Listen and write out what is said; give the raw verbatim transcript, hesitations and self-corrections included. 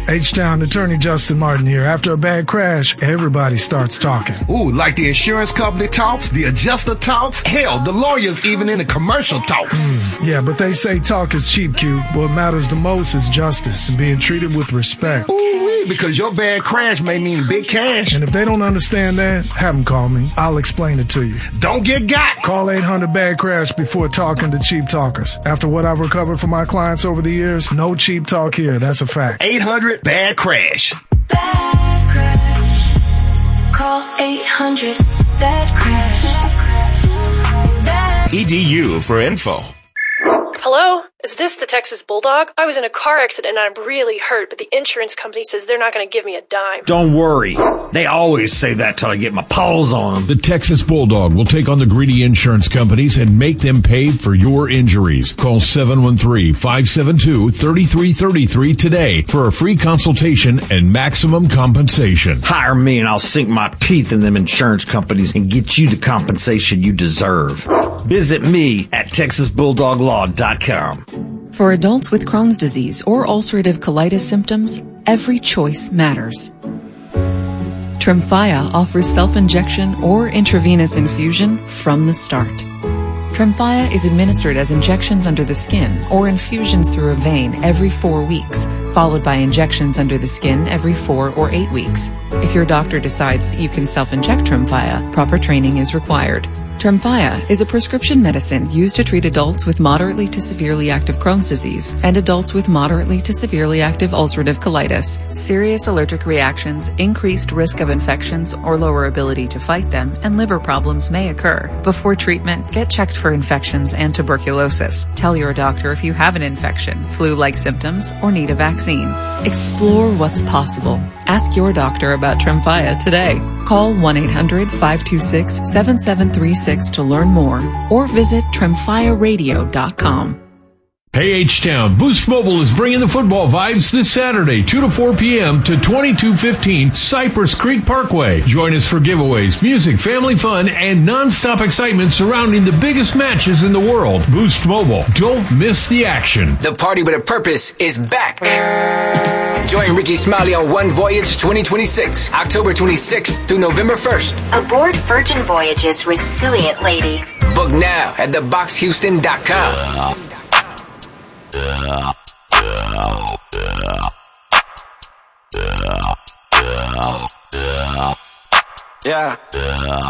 H-Town attorney Justin Martin here. After a bad crash, everybody starts talking. Ooh, like the insurance company talks, the adjuster talks, hell, the lawyers even in the commercial talks. Mm, yeah, but they say talk is cheap, Q. What matters the most is justice and being treated with respect. Ooh, because your bad crash may mean big cash. And if they don't understand that, have them call me. I'll explain it to you. Don't get got. Call eight hundred bad crash before talking to cheap talkers. After what I've recovered from my clients over the years, no cheap talk here. That's a fact. eight hundred bad crash. Bad crash. Call eight hundred bad crash. Bad- E D U for info. Hello? Is this the Texas Bulldog? I was in a car accident and I'm really hurt, but the insurance company says they're not going to give me a dime. Don't worry. They always say that till I get my paws on them. The Texas Bulldog will take on the greedy insurance companies and make them pay for your injuries. Call seven one three, five seven two, three three three three today for a free consultation and maximum compensation. Hire me and I'll sink my teeth in them insurance companies and get you the compensation you deserve. Visit me at texas bulldog law dot com. For adults with Crohn's disease or ulcerative colitis symptoms, every choice matters. Tremfya offers self-injection or intravenous infusion from the start. Tremfya is administered as injections under the skin or infusions through a vein every four weeks, followed by injections under the skin every four or eight weeks. If your doctor decides that you can self-inject Tremfya, proper training is required. Tremfya is a prescription medicine used to treat adults with moderately to severely active Crohn's disease and adults with moderately to severely active ulcerative colitis. Serious allergic reactions, increased risk of infections or lower ability to fight them, and liver problems may occur. Before treatment, get checked for infections and tuberculosis. Tell your doctor if you have an infection, flu-like symptoms, or need a vaccine. Explore what's possible. Ask your doctor about Tremfya today. Call one eight hundred, five two six, seven seven three six to learn more or visit tremfya radio dot com. Hey H-Town, Boost Mobile is bringing the football vibes this Saturday, two to four p.m. to twenty-two fifteen Cypress Creek Parkway. Join us for giveaways, music, family fun, and non-stop excitement surrounding the biggest matches in the world. Boost Mobile, don't miss the action. The Party with a Purpose is back. Join Ricky Smiley on One Voyage twenty twenty-six, October twenty-sixth through November first. Aboard Virgin Voyage's Resilient Lady. Book now at the box houston dot com. Yeah.